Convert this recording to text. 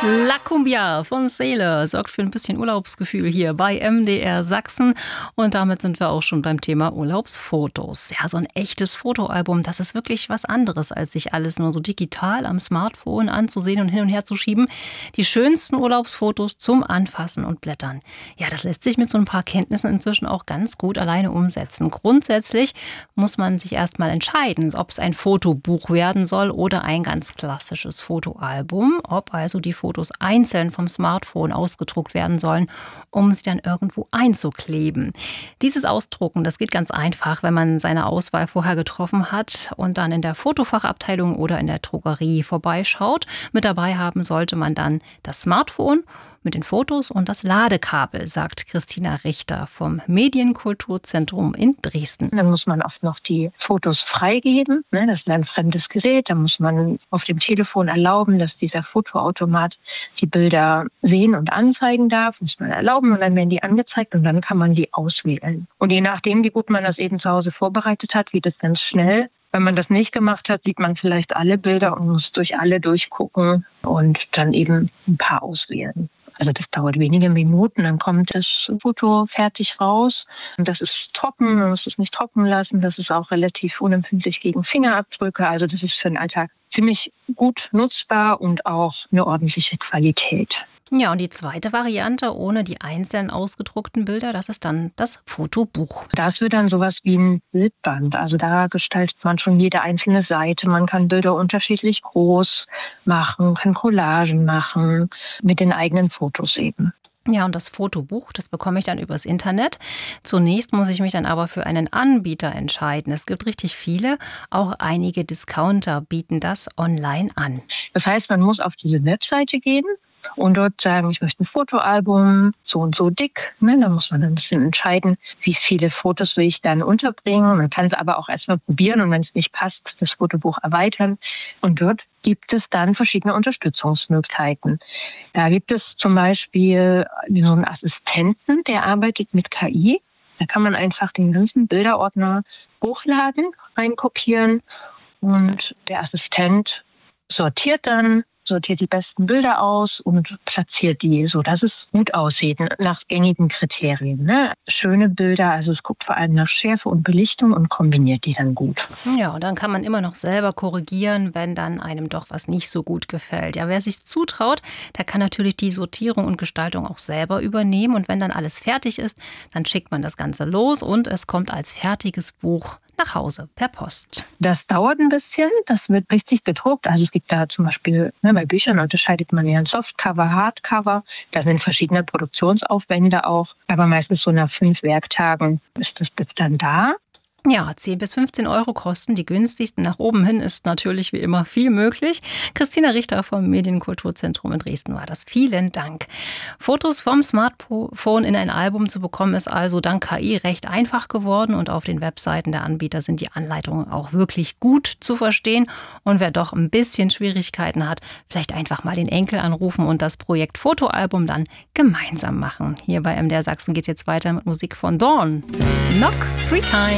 La Cumbia von Seele sorgt für ein bisschen Urlaubsgefühl hier bei MDR Sachsen. Und damit sind wir auch schon beim Thema Urlaubsfotos. Ja, so ein echtes Fotoalbum, das ist wirklich was anderes, als sich alles nur so digital am Smartphone anzusehen und hin und her zu schieben. Die schönsten Urlaubsfotos zum Anfassen und Blättern. Ja, das lässt sich mit so ein paar Kenntnissen inzwischen auch ganz gut alleine umsetzen. Grundsätzlich muss man sich erst mal entscheiden, ob es ein Fotobuch werden soll oder ein ganz klassisches Fotoalbum. Ob also die Fotos einzeln vom Smartphone ausgedruckt werden sollen, um sie dann irgendwo einzukleben. Dieses Ausdrucken, das geht ganz einfach, wenn man seine Auswahl vorher getroffen hat und dann in der Fotofachabteilung oder in der Drogerie vorbeischaut. Mit dabei haben sollte man dann das Smartphone mit den Fotos und das Ladekabel, sagt Christina Richter vom Medienkulturzentrum in Dresden. Dann muss man oft noch die Fotos freigeben. Das ist ein fremdes Gerät. Da muss man auf dem Telefon erlauben, dass dieser Fotoautomat die Bilder sehen und anzeigen darf. Muss man erlauben und dann werden die angezeigt und dann kann man die auswählen. Und je nachdem, wie gut man das eben zu Hause vorbereitet hat, geht es ganz schnell. Wenn man das nicht gemacht hat, sieht man vielleicht alle Bilder und muss durch alle durchgucken und dann eben ein paar auswählen. Also das dauert wenige Minuten, dann kommt das Foto fertig raus. Und das ist trocken, man muss es nicht trocken lassen. Das ist auch relativ unempfindlich gegen Fingerabdrücke. Also das ist für den Alltag ziemlich gut nutzbar und auch eine ordentliche Qualität. Ja, und die zweite Variante ohne die einzeln ausgedruckten Bilder, das ist dann das Fotobuch. Das wird dann sowas wie ein Bildband. Also da gestaltet man schon jede einzelne Seite. Man kann Bilder unterschiedlich groß machen, kann Collagen machen mit den eigenen Fotos eben. Ja, und das Fotobuch, das bekomme ich dann übers Internet. Zunächst muss ich mich dann aber für einen Anbieter entscheiden. Es gibt richtig viele, auch einige Discounter bieten das online an. Das heißt, man muss auf diese Webseite gehen und dort sagen, ich möchte ein Fotoalbum, so und so dick. Da muss man dann ein bisschen entscheiden, wie viele Fotos will ich dann unterbringen. Man kann es aber auch erstmal probieren und wenn es nicht passt, das Fotobuch erweitern. Und dort gibt es dann verschiedene Unterstützungsmöglichkeiten. Da gibt es zum Beispiel so einen Assistenten, der arbeitet mit KI. Da kann man einfach den ganzen Bilderordner hochladen, reinkopieren und der Assistent sortiert die besten Bilder aus und platziert die, so dass es gut aussieht, nach gängigen Kriterien. Schöne Bilder, also es guckt vor allem nach Schärfe und Belichtung und kombiniert die dann gut. Ja, und dann kann man immer noch selber korrigieren, wenn dann einem doch was nicht so gut gefällt. Ja, wer sich zutraut, der kann natürlich die Sortierung und Gestaltung auch selber übernehmen. Und wenn dann alles fertig ist, dann schickt man das Ganze los und es kommt als fertiges Buch nach Hause per Post. Das dauert ein bisschen, das wird richtig gedruckt. Also es gibt da zum Beispiel, bei Büchern unterscheidet man ja ein Softcover, Hardcover. Da sind verschiedene Produktionsaufwände auch. Aber meistens so nach 5 Werktagen ist das Buch dann da. Ja, 10 bis 15 Euro kosten die günstigsten. Nach oben hin ist natürlich wie immer viel möglich. Christina Richter vom Medienkulturzentrum in Dresden war das. Vielen Dank. Fotos vom Smartphone in ein Album zu bekommen, ist also dank KI recht einfach geworden. Und auf den Webseiten der Anbieter sind die Anleitungen auch wirklich gut zu verstehen. Und wer doch ein bisschen Schwierigkeiten hat, vielleicht einfach mal den Enkel anrufen und das Projekt Fotoalbum dann gemeinsam machen. Hier bei MDR Sachsen geht es jetzt weiter mit Musik von Dawn. Knock 3 Times.